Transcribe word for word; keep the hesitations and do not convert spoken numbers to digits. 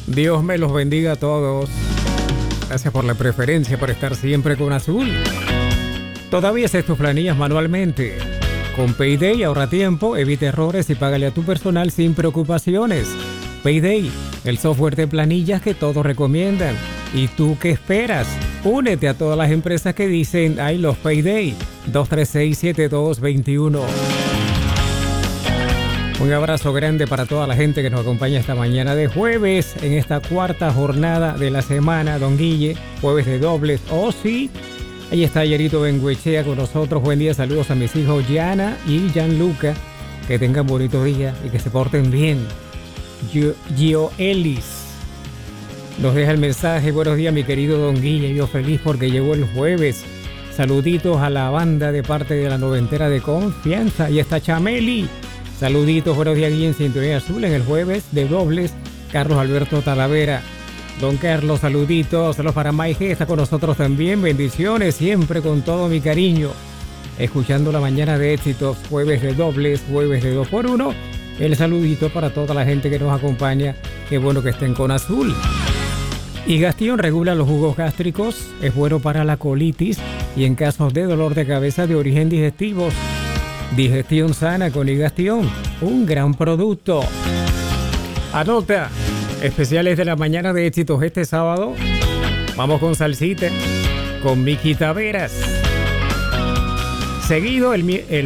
Dios me los bendiga a todos. Gracias por la preferencia, por estar siempre con Azul. Todavía haces tus planillas manualmente. Con Payday ahorra tiempo, evita errores y págale a tu personal sin preocupaciones. Payday, el software de planillas que todos recomiendan. ¿Y tú qué esperas? Únete a todas las empresas que dicen I love Payday. dos tres seis, siete dos dos uno. Un abrazo grande para toda la gente que nos acompaña esta mañana de jueves, en esta cuarta jornada de la semana, don Guille, jueves de dobles. Oh, sí, ahí está Yerito Benguechea con nosotros. Buen día, saludos a mis hijos Yana y Gianluca. Que tengan bonito día y que se porten bien. Gio, Gio Ellis nos deja el mensaje. Buenos días, mi querido don Guille. Yo feliz porque llegó el jueves. Saluditos a la banda de parte de la noventera de confianza. Y está Chameli. Saluditos, buenos días, Guille, en Sintonía Azul en el jueves de dobles. Carlos Alberto Talavera. Don Carlos, saluditos. Saludos para Maige, está con nosotros también. Bendiciones, siempre con todo mi cariño. Escuchando la mañana de éxitos, jueves de dobles, jueves de dos por uno. El saludito para toda la gente que nos acompaña. Qué bueno que estén con Azul. Higastión regula los jugos gástricos. Es bueno para la colitis y en casos de dolor de cabeza de origen digestivo. Digestión sana con Higastión, un gran producto. Anota, especiales de la mañana de éxitos este sábado. Vamos con salsita, con Miki Taveras. Seguido el, el